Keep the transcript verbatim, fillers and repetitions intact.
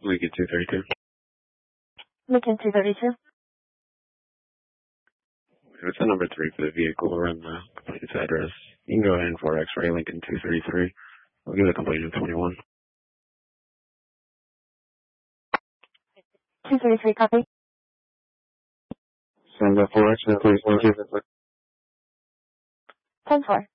Lincoln two thirty-two. Lincoln two thirty-two. It's the number three for the vehicle. We'll run the complete address. You can go ahead and for X-ray Lincoln two thirty-three. We'll give the complete in twenty-one. two thirty-three, copy. Send that for X-ray, please. Thank you. ten four.